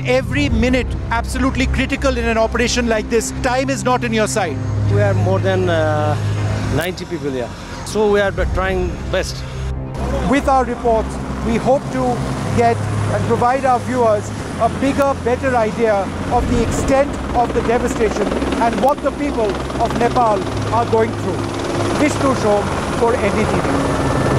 every minute absolutely critical in an operation like this. Time is not on your side. We are more than 90 people here, so we are trying best. With our reports, we hope to get and provide our viewers a bigger, better idea of the extent of the devastation and what the people of Nepal are going through. Vishnu Shom for NDTV.